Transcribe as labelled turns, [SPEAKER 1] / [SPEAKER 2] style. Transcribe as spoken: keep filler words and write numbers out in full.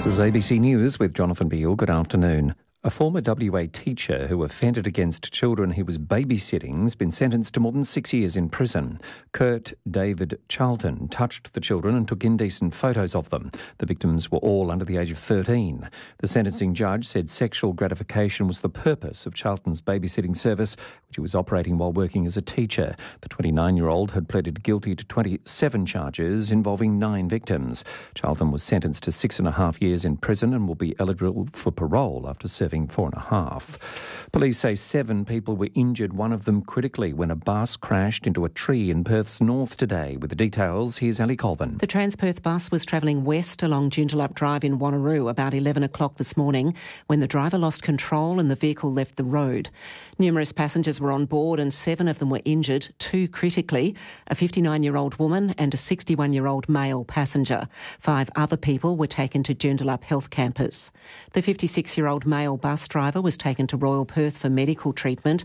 [SPEAKER 1] is A B C News with Jonathan Beale. Good afternoon. A former W A teacher who offended against children he was babysitting has been sentenced to more than six years in prison. Kurt David Charlton touched the children and took indecent photos of them. The victims were all under the age of thirteen. The sentencing judge said sexual gratification was the purpose of Charlton's babysitting service, which he was operating while working as a teacher. The twenty-nine-year-old had pleaded guilty to twenty-seven charges involving nine victims. Charlton was sentenced to six and a half years in prison and will be eligible for parole after serving four and a half. Police say seven people were injured, one of them critically, when a bus crashed into a tree in Perth's north today. With the details, here's Ali Colvin.
[SPEAKER 2] The Transperth bus was travelling west along Joondalup Drive in Wanneroo about eleven o'clock this morning when the driver lost control and the vehicle left the road. Numerous passengers were on board and seven of them were injured, two critically, a fifty-nine-year-old woman and a sixty-one-year-old male passenger. Five other people were taken to Joondalup Health Campus. The fifty-six-year-old male bus driver was taken to Royal Perth for medical treatment.